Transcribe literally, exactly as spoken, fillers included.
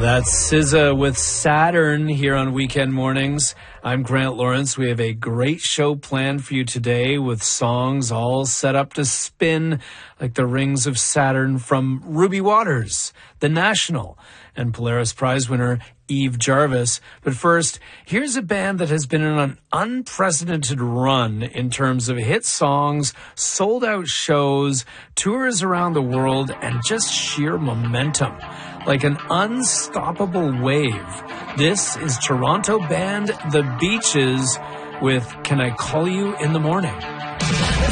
That's S Z A with Saturn here on Weekend Mornings. I'm Grant Lawrence. We have a great show planned for you today with songs all set up to spin like the rings of Saturn from Ruby Waters, The National, and Polaris Prize winner Eve Jarvis. But first, here's a band that has been on an unprecedented run in terms of hit songs, sold-out shows, tours around the world, and just sheer momentum. Like an unstoppable wave. This is Toronto band The Beaches with Can I Call You in the Morning?